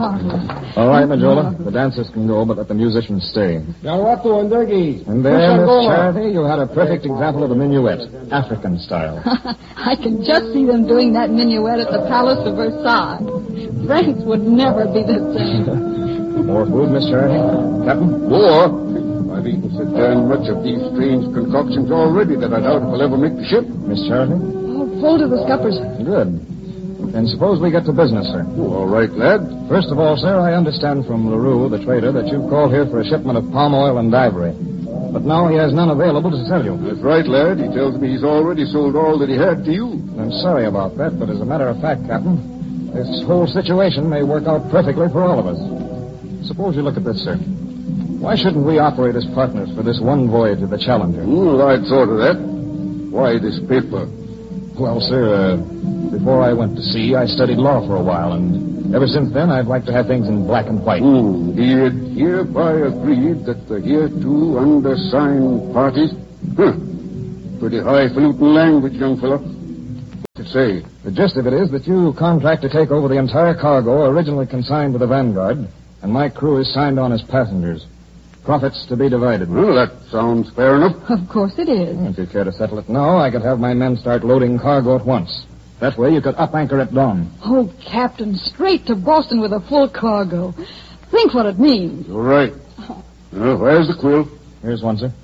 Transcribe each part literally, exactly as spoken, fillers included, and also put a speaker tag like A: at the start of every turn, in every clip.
A: marvelous.
B: All right, Majola. The dancers can go, but let the musicians stay.
C: And there,
B: Miss Charity, you had a perfect example of the minuet, African style.
A: I can just see them doing that minuet at the Palace of Versailles. France would never be the same.
B: More food, Miss Charity? Captain?
C: More? I've eaten so darn much of these strange concoctions already that I doubt if I'll ever make the ship.
B: Miss Charity?
A: Oh, full to the scuppers.
B: Good. Then suppose we get to business, sir.
C: Oh, all right, lad.
B: First of all, sir, I understand from LaRue, the trader, that you've called here for a shipment of palm oil and ivory. But now he has none available to sell you.
C: That's right, lad. He tells me he's already sold all that he had to you.
B: I'm sorry about that, but as a matter of fact, Captain, this whole situation may work out perfectly for all of us. Suppose you look at this, sir. Why shouldn't we operate as partners for this one voyage of the Challenger?
C: Well, I'd thought of that. Why this paper?
B: Well, sir, uh, before I went to sea, I studied law for a while, and ever since then, I'd like to have things in black and white.
C: Hmm. He had hereby agreed that the hereto undersigned parties... Huh. Pretty highfalutin language, young fellow. What's it say?
B: The gist of it is that you contract to take over the entire cargo originally consigned to the Vanguard, and my crew is signed on as passengers. Profits to be divided.
C: Well, that sounds fair enough.
A: Of course it is.
B: If you care to settle it now, I could have my men start loading cargo at once. That way you could up anchor at dawn.
A: Oh, Captain, straight to Boston with a full cargo. Think what it means.
C: All right. Well, where's the quill?
B: Here's one, sir.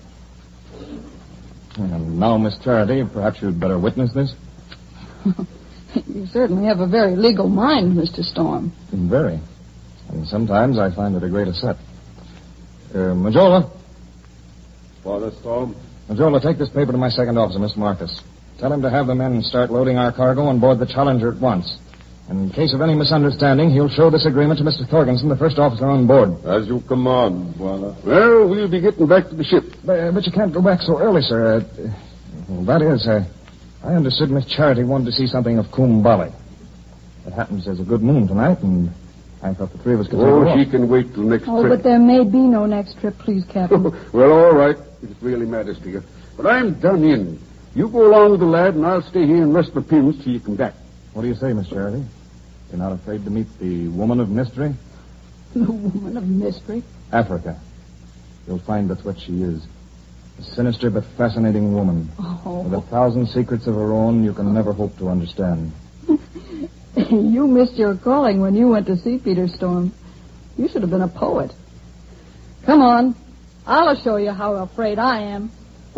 B: And now, Miss Charity, perhaps you'd better witness this.
A: You certainly have a very legal mind, Mister Storm.
B: Very. And sometimes I find it a great asset. Uh, Majola.
C: Father Storm.
B: Majola, take this paper to my second officer, Mister Marcus. Tell him to have the men start loading our cargo on board the Challenger at once. And in case of any misunderstanding, he'll show this agreement to Mister Thorgensen, the first officer on board.
C: As you command, Father. Well, we'll be getting back to the ship.
B: But, uh, but you can't go back so early, sir. Uh, well, that is, uh, I understood Miss Charity wanted to see something of Kumbali. It happens there's a good moon tonight, and I thought the three of us could
C: Oh,
B: take a
C: she
B: walk.
C: can wait till next
A: Oh,
C: trip.
A: but there may be no next trip, please, Captain.
C: Well, all right, if it really matters to you. But I'm done in. You go along with the lad, and I'll stay here and rest my pins till you come back.
B: What do you say, Miss Charity? You're not afraid to meet the woman of mystery?
A: The woman of mystery?
B: Africa. You'll find that's what she is. A sinister but fascinating woman.
A: Oh.
B: With a thousand secrets of her own you can never hope to understand.
A: You missed your calling when you went to sea, Peter Storm. You should have been a poet. Come on. I'll show you how afraid I am.